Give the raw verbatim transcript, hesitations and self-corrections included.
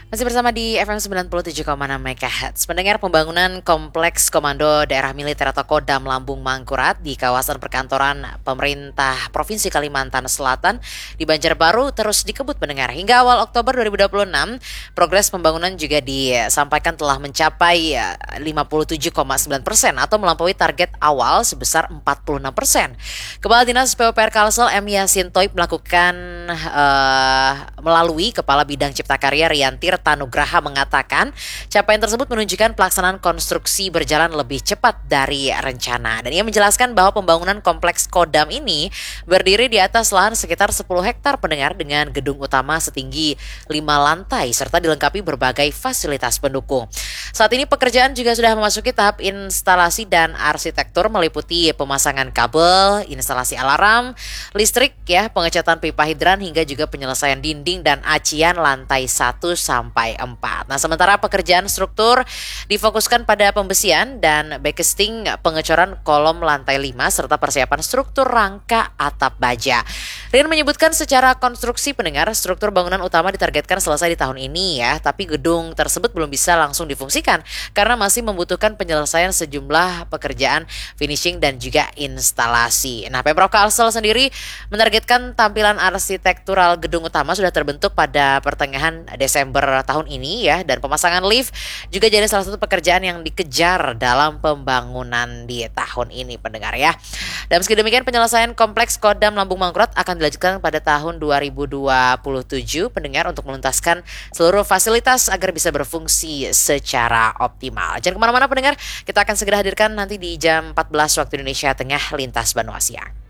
Masih bersama di F M sembilan puluh tujuh koma enam MHz. Pendengar, pembangunan Kompleks Komando Daerah Militer atau Kodam Lambung Mangkurat di kawasan perkantoran pemerintah Provinsi Kalimantan Selatan di Banjarbaru terus dikebut pendengar. Hingga awal Oktober dua ribu dua puluh enam, progres pembangunan juga disampaikan telah mencapai eh, lima puluh tujuh koma sembilan persen atau melampaui target awal sebesar empat puluh enam persen. Kepala Dinas P U P R Kalsel M. Yasin Toib melakukan eh, melalui Kepala Bidang Cipta Karya Riantir Tanugraha mengatakan capaian tersebut menunjukkan pelaksanaan konstruksi berjalan lebih cepat dari rencana. Dan ia menjelaskan bahwa pembangunan kompleks Kodam ini berdiri di atas lahan sekitar sepuluh hektar pendengar dengan gedung utama setinggi lima lantai serta dilengkapi berbagai fasilitas pendukung. Saat ini pekerjaan juga sudah memasuki tahap instalasi dan arsitektur meliputi pemasangan kabel, instalasi alarm, listrik ya, pengecatan pipa hidran hingga juga penyelesaian dinding dan acian lantai satu sampai empat. Nah, sementara pekerjaan struktur difokuskan pada pembesian dan backcasting, pengecoran kolom lantai lima serta persiapan struktur rangka atap baja. Rian menyebutkan secara konstruksi pendengar, struktur bangunan utama ditargetkan selesai di tahun ini ya, tapi gedung tersebut belum bisa langsung difungsikan karena masih membutuhkan penyelesaian sejumlah pekerjaan finishing dan juga instalasi. Nah, Pemprov Kalsel sendiri menargetkan tampilan arsitektural gedung utama sudah terbentuk pada pertengahan Desember tahun ini ya, dan pemasangan lift juga jadi salah satu pekerjaan yang dikejar dalam pembangunan di tahun ini pendengar ya. Dan meski demikian, penyelesaian kompleks Kodam Lambung Mangkurat akan dilanjutkan pada tahun dua ribu dua puluh tujuh pendengar untuk menuntaskan seluruh fasilitas agar bisa berfungsi secara optimal. Jangan kemana-mana pendengar, kita akan segera hadirkan nanti di jam empat belas waktu Indonesia Tengah Lintas Banua Siang.